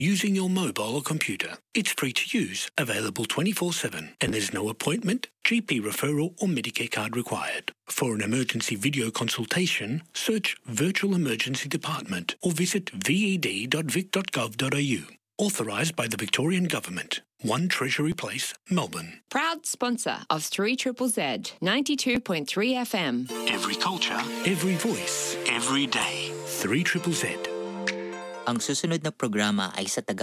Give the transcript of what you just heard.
using your mobile or computer. It's free to use, available 24/7, and there's no appointment, GP referral or Medicare card required. For an emergency video consultation, search Virtual Emergency Department or visit ved.vic.gov.au. Authorised by the Victorian Government. 1 Treasury Place, Melbourne. Proud sponsor of 3ZZZ 92.3 FM. Every culture, every voice, every day. 3ZZZ. Ang susunod na programa ay sa Tagalog.